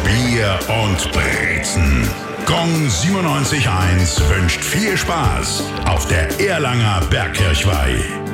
Bier und Brezen. Gong 97.1 wünscht viel Spaß auf der Erlanger Bergkirchweih.